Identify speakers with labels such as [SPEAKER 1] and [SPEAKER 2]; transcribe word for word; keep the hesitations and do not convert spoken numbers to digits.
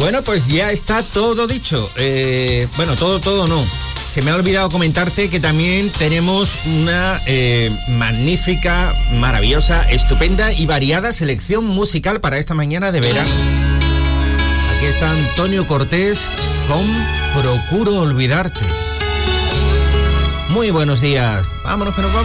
[SPEAKER 1] Bueno, pues ya está todo dicho. Eh, bueno, todo, todo no. Se me ha olvidado comentarte que también tenemos una eh, magnífica, maravillosa, estupenda y variada selección musical para esta mañana de verano. Aquí está Antonio Cortés con Procuro Olvidarte. Muy buenos días. Vámonos que nos vamos.